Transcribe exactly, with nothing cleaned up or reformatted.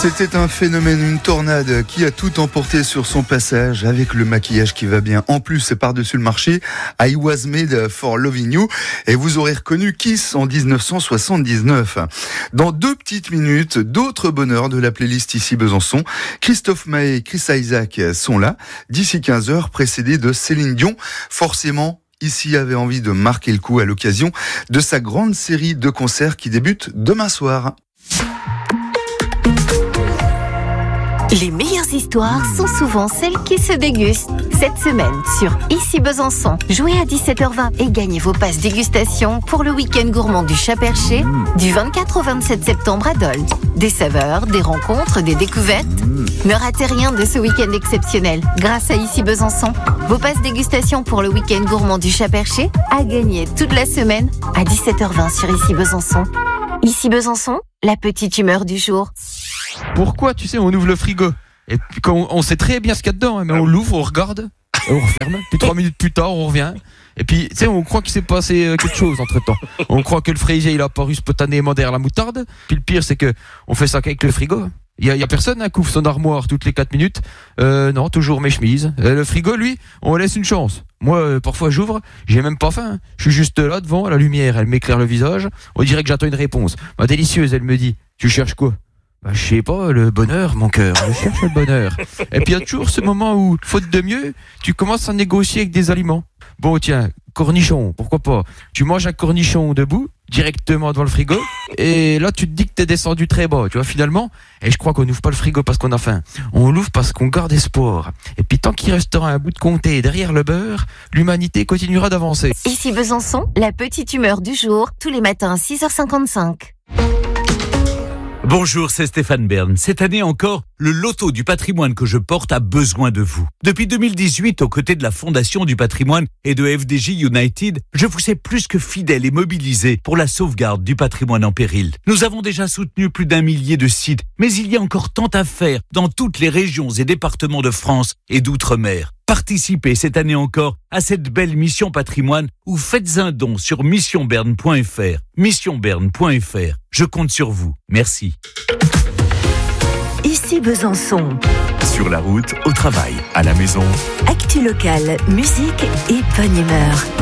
C'était un phénomène, une tornade qui a tout emporté sur son passage avec le maquillage qui va bien. En plus, c'est par-dessus le marché. I was made for loving you. Et vous aurez reconnu Kiss en dix-neuf cent soixante-dix-neuf. Dans deux petites minutes, d'autres bonheurs de la playlist Ici Besançon. Christophe Maé et Chris Isaak sont là. D'ici quinze heures, précédés de Céline Dion. Forcément, Ici avait envie de marquer le coup à l'occasion de sa grande série de concerts qui débute demain soir. Les meilleures histoires sont souvent celles qui se dégustent. Cette semaine, sur Ici Besançon, jouez à dix-sept heures vingt et gagnez vos passes dégustation pour le week-end gourmand du Chat Perché du vingt-quatre au vingt-sept septembre à Dole. Des saveurs, des rencontres, des découvertes. Ne ratez rien de ce week-end exceptionnel. Grâce à Ici Besançon, vos passes dégustation pour le week-end gourmand du Chat Perché à gagner toute la semaine à dix-sept heures vingt sur Ici Besançon. Ici Besançon, la petite humeur du jour. Pourquoi, tu sais, on ouvre le frigo et puis quand on, on sait très bien ce qu'il y a dedans, hein, mais on l'ouvre, on regarde, on referme, puis trois minutes plus tard, on revient. Et puis, tu sais, on croit qu'il s'est passé quelque chose entre-temps. On croit que le fraisier, il a apparu spontanément derrière la moutarde. Puis le pire, c'est que on fait ça qu'avec le frigo. Il y a, y a personne hein, qui ouvre son armoire toutes les quatre minutes. Euh, non, toujours mes chemises. Euh, le frigo, lui, on laisse une chance. Moi, euh, parfois, j'ouvre, j'ai même pas faim. Je suis juste là devant, la lumière, elle m'éclaire le visage. On dirait que j'attends une réponse. Ma délicieuse, elle me dit, tu cherches quoi? Bah, je sais pas, le bonheur, mon cœur. Je cherche le bonheur. Et puis, il y a toujours ce moment où, faute de mieux, tu commences à négocier avec des aliments. Bon, tiens, cornichon, pourquoi pas? Tu manges un cornichon debout, directement devant le frigo, et là, tu te dis que t'es descendu très bas, tu vois, finalement. Et je crois qu'on n'ouvre pas le frigo parce qu'on a faim. On l'ouvre parce qu'on garde espoir. Et puis, tant qu'il restera un bout de comté derrière le beurre, l'humanité continuera d'avancer. Ici Besançon, la petite humeur du jour, tous les matins à six heures cinquante-cinq. Bonjour, c'est Stéphane Bern. Cette année encore, le loto du patrimoine que je porte a besoin de vous. Depuis deux mille dix-huit, aux côtés de la Fondation du patrimoine et de F D J United, je vous sais plus que fidèle et mobilisé pour la sauvegarde du patrimoine en péril. Nous avons déjà soutenu plus d'un millier de sites, mais il y a encore tant à faire dans toutes les régions et départements de France et d'outre-mer. Participez cette année encore à cette belle mission patrimoine ou faites un don sur mission bern point f r. mission bern point f r. Je compte sur vous. Merci. Ici Besançon. Sur la route, au travail, à la maison. Actu locale, musique et bonne humeur.